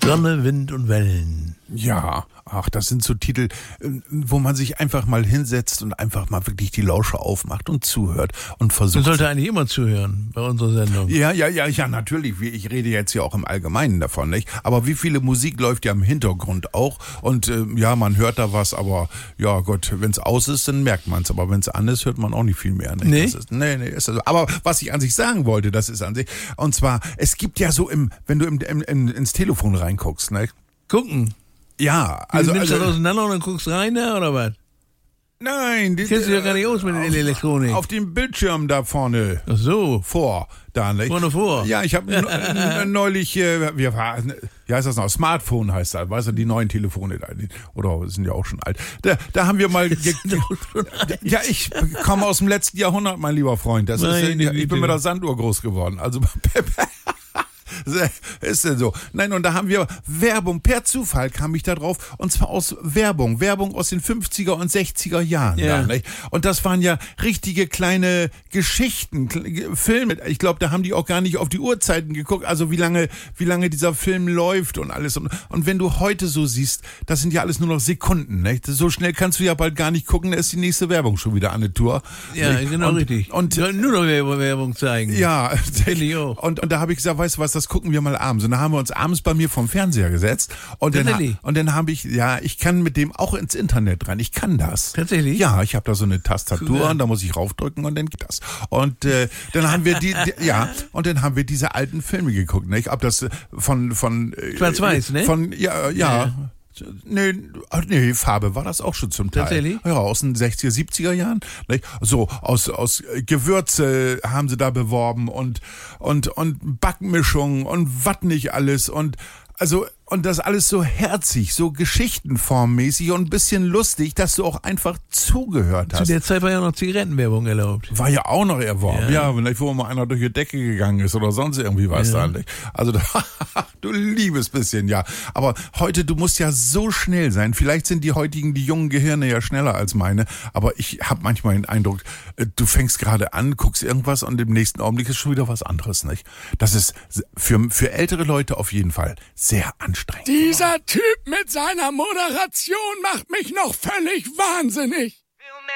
Sonne, Wind und Wellen. Ja, ach, das sind so Titel, wo man sich einfach mal hinsetzt und einfach mal wirklich die Lauscher aufmacht und zuhört und versucht. Man sollte eigentlich immer zuhören bei unserer Sendung. Ja, natürlich. Ich rede jetzt ja auch im Allgemeinen davon, nicht? Aber wie viele Musik läuft ja im Hintergrund auch und ja, man hört da was, aber ja Gott, wenn es aus ist, dann merkt man es. Aber wenn es an ist, hört man auch nicht viel mehr. Nicht? Nee? Nee, ist also. Aber was ich an sich sagen wollte, das ist an sich, und zwar, es gibt ja so wenn du ins Telefon reinguckst, ne? Gucken. Ja, Du nimmst das auseinander und dann guckst rein, ne, oder was? Nein, Das kennst du ja gar nicht aus mit der Elektronik. Auf dem Bildschirm da vorne. Ach so. Da, nicht? Vorne vor. Ja, ich habe neulich, wie heißt das noch? Smartphone heißt das, weißt du, die neuen Telefone da, oder sind ja auch schon alt. Da haben wir mal, ja, ich komme aus dem letzten Jahrhundert, mein lieber Freund. Ich bin mit der Sanduhr groß geworden. Also, ist denn so. Nein, und da haben wir Werbung, per Zufall kam ich da drauf, und zwar aus Werbung aus den 50er und 60er Jahren. Ja. Da, nicht? Und das waren ja richtige kleine Geschichten, Filme. Ich glaube, da haben die auch gar nicht auf die Uhrzeiten geguckt, also wie lange dieser Film läuft und alles. Und wenn du heute so siehst, das sind ja alles nur noch Sekunden. Nicht? So schnell kannst du ja bald gar nicht gucken, da ist die nächste Werbung schon wieder an der Tour. Ja, nicht? genau, richtig. Und nur noch Werbung zeigen. Ja, finde ich auch. Und da habe ich gesagt, weißt du was, das gucken wir mal abends. Und dann haben wir uns abends bei mir vom Fernseher gesetzt. Und dann habe ich kann mit dem auch ins Internet rein. Ich kann das. Tatsächlich? Ja, ich habe da so eine Tastatur, cool. Und da muss ich raufdrücken und dann geht das. Und dann haben wir und dann haben wir diese alten Filme geguckt, nicht? Ob das von Schwarz-Weiß, ne? Ja. Nee, Farbe war das auch schon zum Teil. Tatsächlich? Ja, aus den 60er, 70er Jahren. Nicht? So, aus Gewürze haben sie da beworben und Backmischungen und was nicht alles und das alles so herzig, so geschichtenformmäßig und ein bisschen lustig, dass du auch einfach zugehört hast. Zu der Zeit war ja noch Zigarettenwerbung erlaubt. War ja auch noch erworben, ja, vielleicht wo mal einer durch die Decke gegangen ist oder sonst irgendwie was da. Also, du liebes bisschen, ja. Aber heute, du musst ja so schnell sein. Vielleicht sind die jungen Gehirne ja schneller als meine, aber ich habe manchmal den Eindruck, du fängst gerade an, guckst irgendwas und im nächsten Augenblick ist schon wieder was anderes, nicht? Das ist für ältere Leute auf jeden Fall sehr anstrengend. Dieser Typ mit seiner Moderation macht mich noch völlig wahnsinnig.